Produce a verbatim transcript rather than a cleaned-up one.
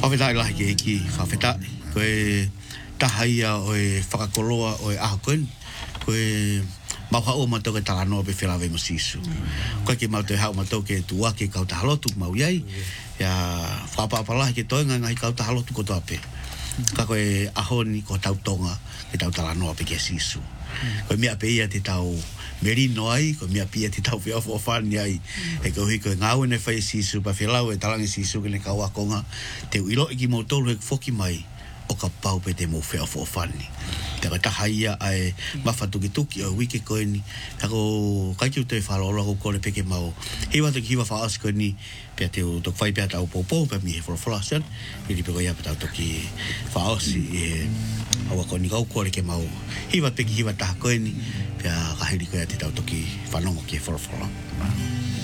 Whawhetai lahi ke eki, whawhetai. Koe tahaia o e whakakoloa o e aho koen. Koe mau hao matau ke talanoa pe whilawe mo sisu. Koe ke mau te hao matau ke tua ke kau tahalotu mau iai. Ia whapapalahi ke toenga ngai kau tahalotu ko toape. Ka koe aho ni ko tau tonga ke tau talanoa pe ke sisu. Koe mea pe ia te tau merino ai, koe mea pia te tau whia whawhani ai. E koe hui koe ngāu ne whai sisu, pa whilau e talangi sisu ke ne kau akonga. Te uilo iki mo tolu e whoki mai, o ka pau pe te mo whia whawhani. Te koe tahaia ai mawhatuki tuki o wike koe ni. Ka ko kaikiu te whaloloa ko kore peke mau. Hiwa te kiwa whaas koe ni, pia te o tok whai pia tau popo, pia mi he whalawhalasian. Piri pe koe ia pe tau toki whaasi e awa koe ni kau kore ke mau. Hiwa peki hiwa taha koe ni, pia kahiri koe te tau toki whanongo ki he whalawhala.